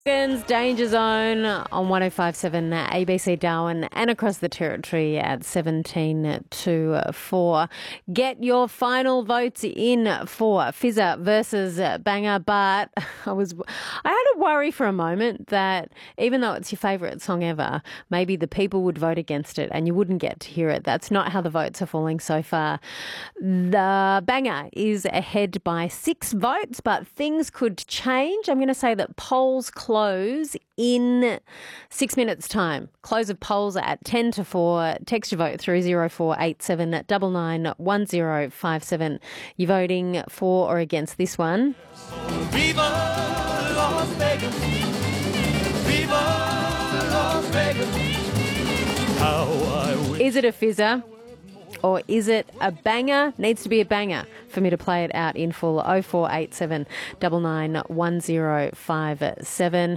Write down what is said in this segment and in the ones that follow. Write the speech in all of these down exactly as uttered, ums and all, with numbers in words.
Danger Zone on one oh five point seven A B C Darwin and across the territory at seventeen to four. Get your final votes in for Fizzer versus Banger, but I was I had a worry for a moment that even though it's your favourite song ever, maybe the people would vote against it and you wouldn't get to hear it. That's not how the votes are falling so far. The Banger is ahead by six votes, but things could change. I'm going to say that polls close in six minutes' time. Close of polls at ten to four. Text your vote through zero four eight seven nine nine one zero five seven. You're voting for or against this one. Viva Las Vegas. Viva Las Vegas. How I wish. Is it a fizzer? Or is it a banger? Needs to be a banger for me to play it out in full. oh four eight seven nine nine one zero five seven.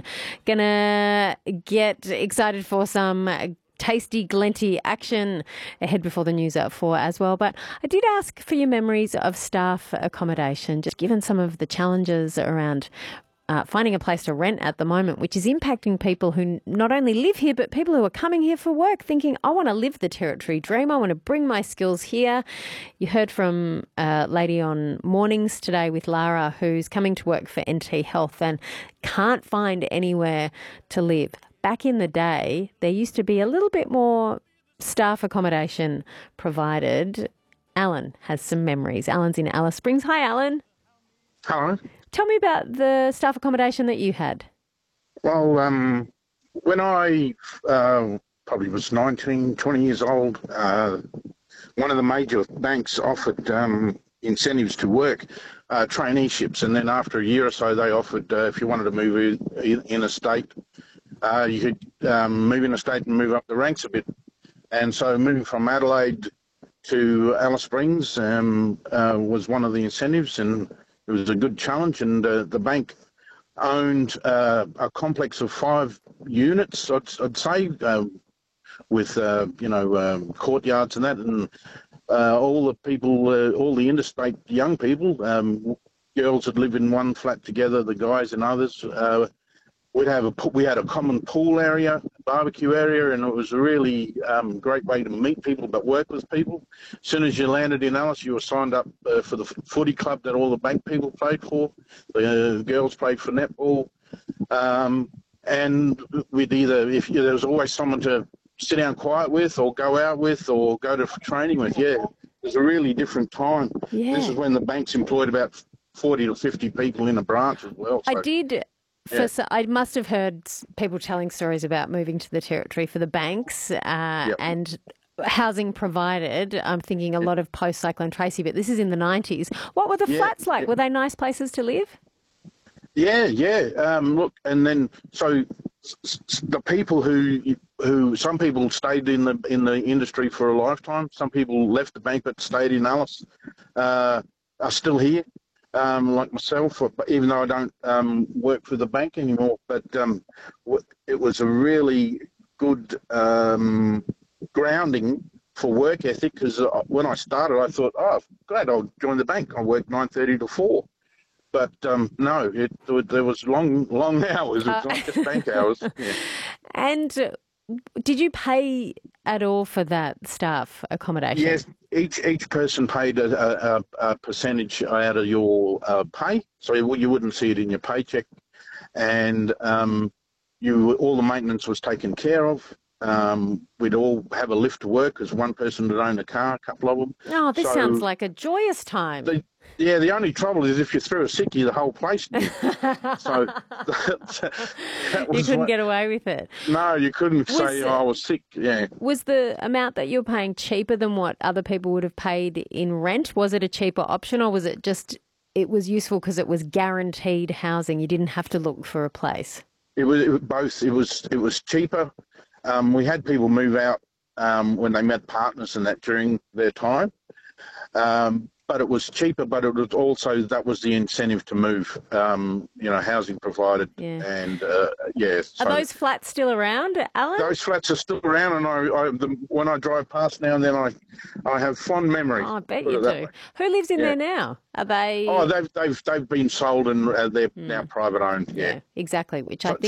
Gonna get excited for some tasty, glenty action ahead before the news at four as well. But I did ask for your memories of staff accommodation, just given some of the challenges around Uh, finding a place to rent at the moment, which is impacting people who not only live here, but people who are coming here for work thinking, I want to live the Territory dream. I want to bring my skills here. You heard from a lady on Mornings today with Lara, who's coming to work for N T Health and can't find anywhere to live. Back in the day, there used to be a little bit more staff accommodation provided. Alan has some memories. Alan's in Alice Springs. Hi, Alan. Hello. Tell me about the staff accommodation that you had. Well, um, when I uh, probably was nineteen, twenty years old, uh, one of the major banks offered um, incentives to work, uh, traineeships, and then after a year or so they offered uh, if you wanted to move in, in a state, uh, you could um, move in a state and move up the ranks a bit. And so moving from Adelaide to Alice Springs um, uh, was one of the incentives, and it was a good challenge, and uh, the bank owned uh, a complex of five units, I'd, I'd say, uh, with, uh, you know, um, courtyards and that, and uh, all the people, uh, all the interstate young people, um, girls that live in one flat together, the guys in others. Uh, we'd have a, we had a common pool area, barbecue area, and it was a really um, great way to meet people but work with people. As soon as you landed in Alice, you were signed up uh, for the footy club that all the bank people played for. The uh, girls played for netball. Um, and we'd either, if you, there was always someone to sit down quiet with or go out with or go to training with. Yeah, it was a really different time. Yeah. This is when the banks employed about forty to fifty people in a branch as well. So. I did... For, Yeah. so I must have heard people telling stories about moving to the Territory for the banks uh, Yep. and housing provided. I'm thinking a lot of post-Cyclone Tracy, but this is in the nineties. What were the Yeah, flats like? yeah. Were they nice places to live? Yeah, yeah. Um, look, and then so s- s- the people who who some people stayed in the in the industry for a lifetime. Some people left the bank but stayed in Alice. Uh, are still here. Um, like myself, even though I don't um, work for the bank anymore, but um, it was a really good um, grounding for work ethic, because when I started, I thought, oh, glad I'll join the bank. I work nine thirty to four. But um, no, it, there was long, long hours. It's Uh, not just bank hours. Yeah. And uh, did you pay at all for that staff accommodation? Yes, each each person paid a, a, a percentage out of your uh, pay, so you, you wouldn't see it in your paycheck, and um, you all the maintenance was taken care of. Um, we'd all have a lift to work, because one person would own a car, a couple of them. Oh, this So sounds like a joyous time. The, yeah, the only trouble is if you threw a sickie, the whole place did. So that, that You was couldn't what- get away with it. No, you couldn't Was say, it- oh, I was sick. Yeah. Was the amount that you were paying cheaper than what other people would have paid in rent? Was it a cheaper option, or was it just it was useful because it was guaranteed housing? You didn't have to look for a place. It was, it was both. It was it was cheaper. Um, we had people move out um, when they met partners and that during their time. Um, but it was cheaper, but it was also, that was the incentive to move, um, you know, housing provided. Yeah. And, uh, yeah. So Are those flats still around, Alan? those flats are still around, and I, I the, when I drive past now and then, I, I have fond memories. Oh, I bet put you it that do. way. Who lives in Yeah. there now? Are they? Oh, they've, they've, they've been sold, and uh, they're now private owned, yeah. yeah, exactly. Which I So- think.